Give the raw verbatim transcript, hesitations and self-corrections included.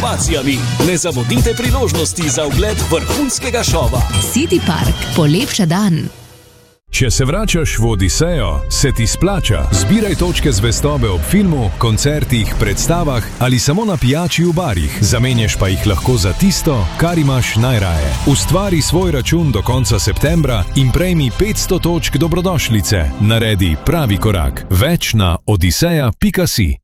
inovacijami. Ne zamudite priložnosti za ogled vrhunskega šova. City Park, polepša dan. Če se vračaš v Odisejo, se ti splača. Zbiraj točke zvestobe ob filmu, koncertih, predstavah ali samo na pijači v barih. Zamenjaš pa jih lahko za tisto, kar imaš najraje. Ustvari svoj račun do konca septembra in prejmi petsto točk dobrodošlice. Naredi pravi korak. Več na odiseja pika si.